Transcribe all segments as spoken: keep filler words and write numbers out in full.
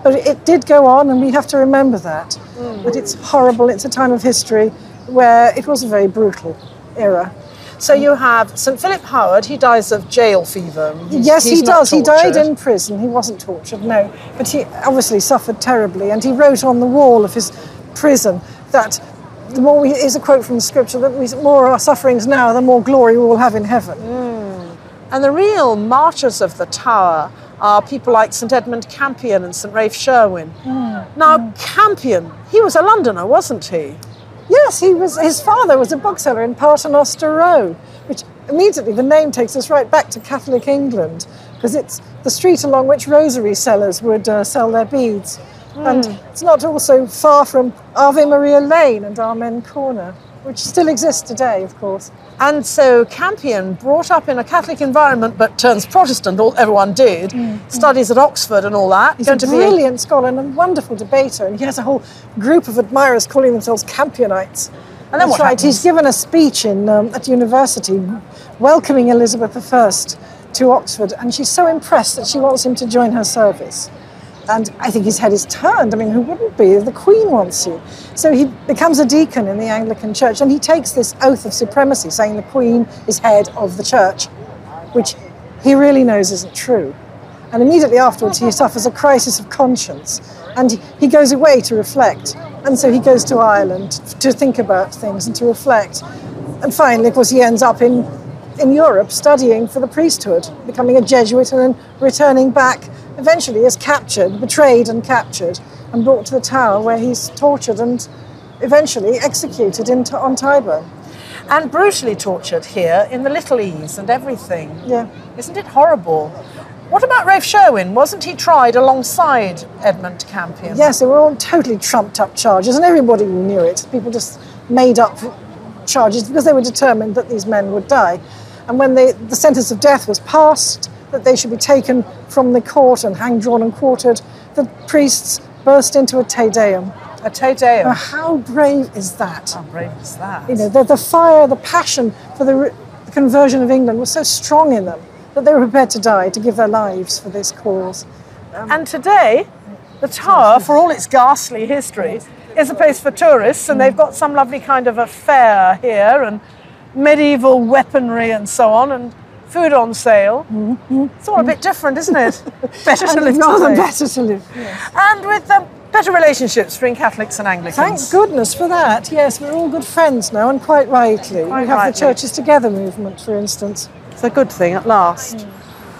But it did go on, and we have to remember that. Mm. But it's horrible. It's a time of history where it was a very brutal era. So you have Saint Philip Howard, he dies of jail fever. He's, yes, he's he does. He died in prison. He wasn't tortured, no. But he obviously suffered terribly. And he wrote on the wall of his prison that the more we, is a quote from the scripture, that the more our sufferings now, the more glory we will have in heaven. Mm. And the real martyrs of the Tower are people like Saint Edmund Campion and Saint Ralph Sherwin. Mm. Now, mm. Campion, he was a Londoner, wasn't he? Yes, he was. His father was a bookseller in Paternoster Row, which immediately the name takes us right back to Catholic England, because it's the street along which rosary sellers would uh, sell their beads. Mm. And it's not also far from Ave Maria Lane and Amen Corner, which still exists today, of course. And so Campion, brought up in a Catholic environment but turns Protestant, all everyone did, mm. studies at Oxford and all that. He's a brilliant scholar and a wonderful debater, and he has a whole group of admirers calling themselves Campionites. And then That's what right, happens? He's given a speech in um, at university welcoming Elizabeth the First to Oxford, and she's so impressed that she wants him to join her service. And I think his head is turned. I mean, who wouldn't be? The Queen wants you. So he becomes a deacon in the Anglican Church, and he takes this oath of supremacy, saying the Queen is head of the Church, which he really knows isn't true. And immediately afterwards, he suffers a crisis of conscience, and he goes away to reflect. And so he goes to Ireland to think about things and to reflect. And finally, of course, he ends up in, in Europe studying for the priesthood, becoming a Jesuit and then returning back. Eventually is captured, betrayed and captured, and brought to the Tower, where he's tortured and eventually executed in, on Tyburn. And brutally tortured here in the Little Ease and everything. Yeah. Isn't it horrible? What about Ralph Sherwin? Wasn't he tried alongside Edmund Campion? Yes, they were all totally trumped up charges, and everybody knew it. People just made up charges because they were determined that these men would die. And when they, the sentence of death was passed, that they should be taken from the court and hanged, drawn and quartered, the priests burst into a Te Deum. A Te Deum? Now, how brave is that? How brave is that? You know, the, the fire, the passion for the, re- the conversion of England was so strong in them that they were prepared to die, to give their lives for this cause. Um, and today, the Tower, for all its ghastly history, is a place for tourists, and they've got some lovely kind of a fair here, and medieval weaponry and so on, and food on sale. Mm-hmm. It's all a bit different, isn't it? Better to live rather today. better to live. Yes. And with um, better relationships between Catholics and Anglicans. Thank goodness for that. Yes, we're all good friends now, and quite rightly. Quite we have rightly. the Churches Together movement, for instance. It's a good thing at last. Mm.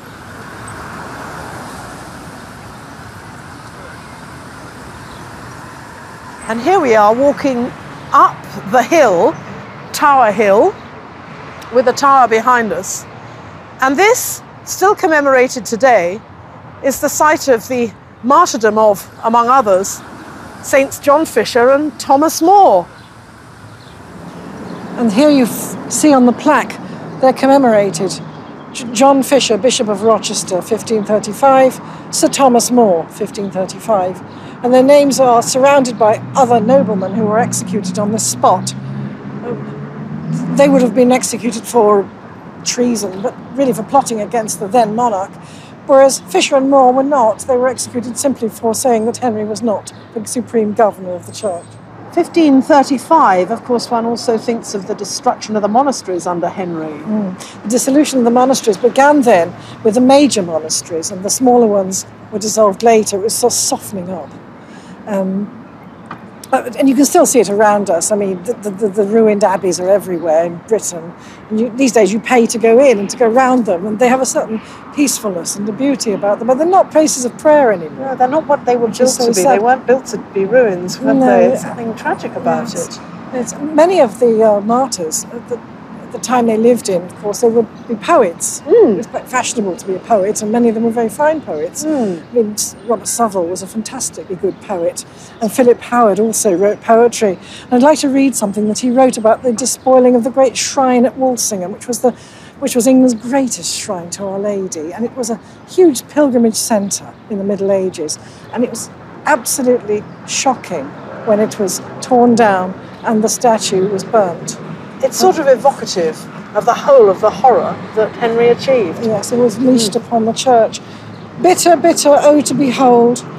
And here we are walking up the hill, Tower Hill, with the tower behind us. And this, still commemorated today, is the site of the martyrdom of, among others, Saints John Fisher and Thomas More. And here you f- see on the plaque, they're commemorated. J- John Fisher, Bishop of Rochester, fifteen thirty-five, Sir Thomas More, fifteen thirty-five. And their names are surrounded by other noblemen who were executed on this spot. They would have been executed for treason, but really for plotting against the then monarch, whereas Fisher and More were not. They were executed simply for saying that Henry was not the supreme governor of the church. fifteen thirty-five, of course, one also thinks of the destruction of the monasteries under Henry. Mm. The dissolution of the monasteries began then with the major monasteries, and the smaller ones were dissolved later. It was sort of softening up. Um, And you can still see it around us. I mean, the, the, the ruined abbeys are everywhere in Britain. And you, these days you pay to go in and to go round them, and they have a certain peacefulness and a beauty about them. But they're not places of prayer anymore. No, they're not what they were built so to be. sad. They weren't built to be ruins, were No, they? There's something tragic about yes. it. It's, many of the uh, martyrs, at the, at the time they lived in, of course, they would be poets. Mm. It was quite fashionable to be a poet, and many of them were very fine poets. Mm. I mean, Robert Southwell was a fantastically good poet, and Philip Howard also wrote poetry. And I'd like to read something that he wrote about the despoiling of the great shrine at Walsingham, which was the which was England's greatest shrine to Our Lady, and it was a huge pilgrimage centre in the Middle Ages, and it was absolutely shocking when it was torn down and the statue was burnt. It's sort of evocative of the whole of the horror that Henry achieved. Yes, it was leashed mm. upon the church. Bitter, bitter, oh to behold,